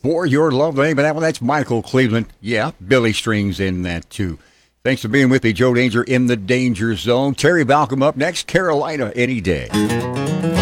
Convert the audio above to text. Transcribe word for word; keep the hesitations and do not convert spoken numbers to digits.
For Your Love. The name of that one, that's Michael Cleveland. Yeah, Billy Strings in that too. Thanks for being with me, Joe Danger in the Danger Zone. Terry Balcom up next, Carolina any day.